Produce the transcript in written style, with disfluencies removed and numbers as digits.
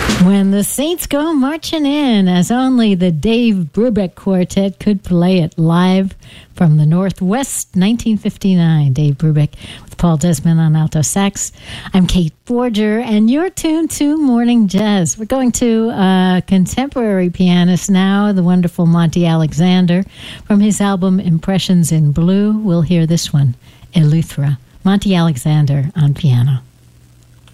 When the Saints Go Marching In, as only the Dave Brubeck Quartet could play it live from the Northwest, 1959. Dave Brubeck with Paul Desmond on alto sax. I'm Kate Forger, and you're tuned to Morning Jazz. We're going to a contemporary pianist now, the wonderful Monty Alexander. From his album Impressions in Blue, we'll hear this one, Eleuthera. Monty Alexander on piano.